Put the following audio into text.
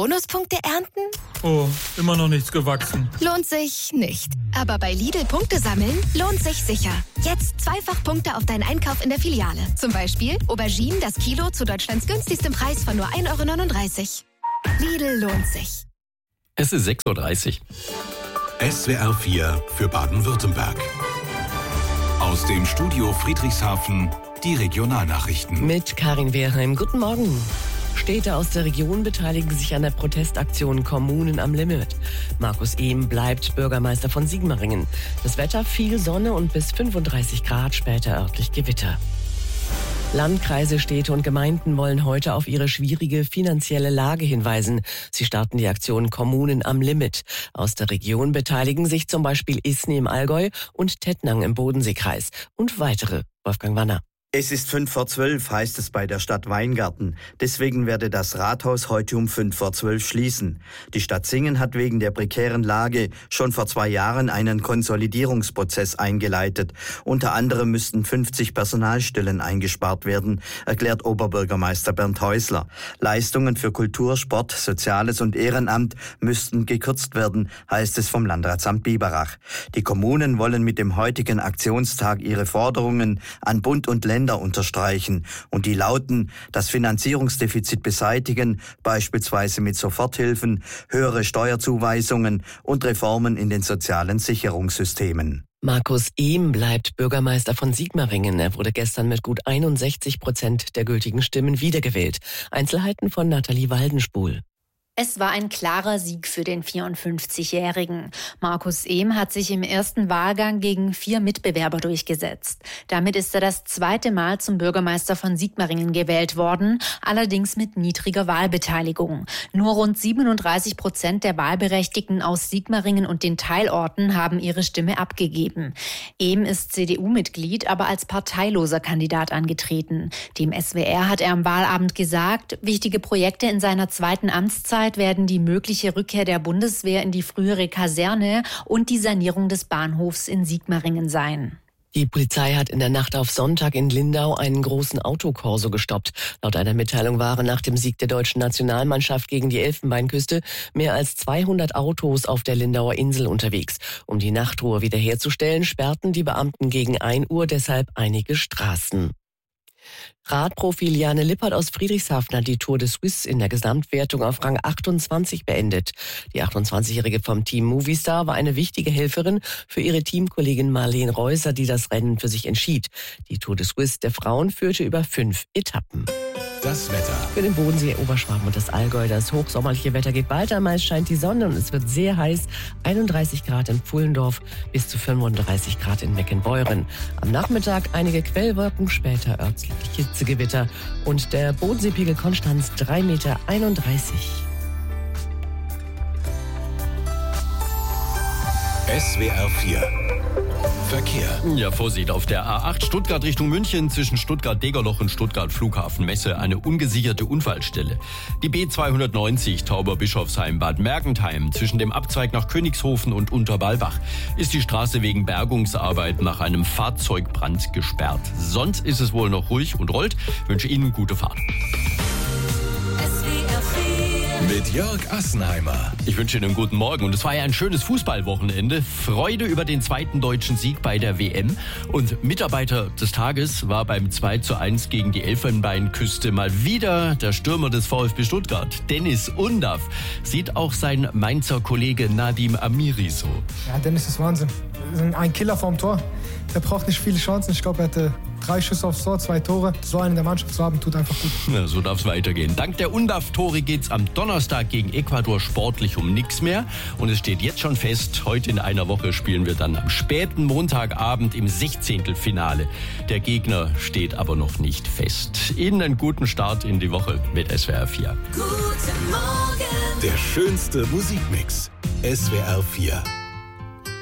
Bonuspunkte ernten? Oh, immer noch nichts gewachsen. Lohnt sich nicht. Aber bei Lidl Punkte sammeln lohnt sich sicher. Jetzt zweifach Punkte auf deinen Einkauf in der Filiale. Zum Beispiel Auberginen das Kilo zu Deutschlands günstigstem Preis von nur 1,39 €. Lidl lohnt sich. Es ist 6:30 Uhr. SWR 4 für Baden-Württemberg. Aus dem Studio Friedrichshafen die Regionalnachrichten. Mit Karin Wehrheim. Guten Morgen. Städte aus der Region beteiligen sich an der Protestaktion Kommunen am Limit. Markus Ehm bleibt Bürgermeister von Sigmaringen. Das Wetter viel Sonne und bis 35 Grad, später örtlich Gewitter. Landkreise, Städte und Gemeinden wollen heute auf ihre schwierige finanzielle Lage hinweisen. Sie starten die Aktion Kommunen am Limit. Aus der Region beteiligen sich zum Beispiel Isny im Allgäu und Tettnang im Bodenseekreis. Und weitere. Wolfgang Wanner. Es ist 11:55, heißt es bei der Stadt Weingarten. Deswegen werde das Rathaus heute um 11:55 schließen. Die Stadt Singen hat wegen der prekären Lage schon vor 2 Jahren einen Konsolidierungsprozess eingeleitet. Unter anderem müssten 50 Personalstellen eingespart werden, erklärt Oberbürgermeister Bernd Häusler. Leistungen für Kultur, Sport, Soziales und Ehrenamt müssten gekürzt werden, heißt es vom Landratsamt Biberach. Die Kommunen wollen mit dem heutigen Aktionstag ihre Forderungen an Bund und Länder unterstreichen. Und die lauten: das Finanzierungsdefizit beseitigen, beispielsweise mit Soforthilfen, höhere Steuerzuweisungen und Reformen in den sozialen Sicherungssystemen. Markus Ehm bleibt Bürgermeister von Sigmaringen. Er wurde gestern mit gut 61% der gültigen Stimmen wiedergewählt. Einzelheiten von Nathalie Waldenspul. Es war ein klarer Sieg für den 54-Jährigen. Markus Ehm hat sich im ersten Wahlgang gegen 4 Mitbewerber durchgesetzt. Damit ist er das 2. Mal zum Bürgermeister von Sigmaringen gewählt worden, allerdings mit niedriger Wahlbeteiligung. Nur rund 37% der Wahlberechtigten aus Sigmaringen und den Teilorten haben ihre Stimme abgegeben. Ehm ist CDU-Mitglied, aber als parteiloser Kandidat angetreten. Dem SWR hat er am Wahlabend gesagt, wichtige Projekte in seiner zweiten Amtszeit werden die mögliche Rückkehr der Bundeswehr in die frühere Kaserne und die Sanierung des Bahnhofs in Sigmaringen sein. Die Polizei hat in der Nacht auf Sonntag in Lindau einen großen Autokorso gestoppt. Laut einer Mitteilung waren nach dem Sieg der deutschen Nationalmannschaft gegen die Elfenbeinküste mehr als 200 Autos auf der Lindauer Insel unterwegs. Um die Nachtruhe wiederherzustellen, sperrten die Beamten gegen 1 Uhr deshalb einige Straßen. Radprofi Liane Lippert aus Friedrichshafen hat die Tour de Suisse in der Gesamtwertung auf Rang 28 beendet. Die 28-Jährige vom Team Movistar war eine wichtige Helferin für ihre Teamkollegin Marlene Reusser, die das Rennen für sich entschied. Die Tour de Suisse der Frauen führte über 5 Etappen. Das Wetter. Für den Bodensee, Oberschwaben und das Allgäu. Das hochsommerliche Wetter geht weiter. Meist scheint die Sonne und es wird sehr heiß. 31 Grad in Pfullendorf bis zu 35 Grad in Meckenbeuren. Am Nachmittag einige Quellwolken, später örtliche Hitzegewitter. Und der Bodenseepegel Konstanz 3,31 Meter. SWR 4 Verkehr. Ja, Vorsicht auf der A8 Stuttgart Richtung München zwischen Stuttgart-Degerloch und Stuttgart-Flughafen-Messe eine ungesicherte Unfallstelle. Die B290 Tauber-Bischofsheim-Bad Mergentheim zwischen dem Abzweig nach Königshofen und Unterbalbach ist die Straße wegen Bergungsarbeiten nach einem Fahrzeugbrand gesperrt. Sonst ist es wohl noch ruhig und rollt. Ich wünsche Ihnen gute Fahrt. Mit Jörg Assenheimer. Ich wünsche Ihnen einen guten Morgen. Und es war ja ein schönes Fußballwochenende. Freude über den 2. deutschen Sieg bei der WM. Und Mitarbeiter des Tages war beim 2:1 gegen die Elfenbeinküste mal wieder der Stürmer des VfB Stuttgart, Dennis Undaff. Sieht auch sein Mainzer Kollege Nadim Amiri so. Ja, Dennis ist Wahnsinn. Ein Killer vorm Tor. Der braucht nicht viele Chancen. Ich glaube, er hatte 3 Schüsse aufs Tor, 2 Tore. So einen in der Mannschaft zu haben, tut einfach gut. Na, so darf es weitergehen. Dank der Undaff-Tore geht's am Donnerstag gegen Ecuador sportlich um nichts mehr. Und es steht jetzt schon fest, heute in einer Woche spielen wir dann am späten Montagabend im 16. Finale. Der Gegner steht aber noch nicht fest. Ihnen einen guten Start in die Woche mit SWR 4. Guten Morgen. Der schönste Musikmix. SWR 4.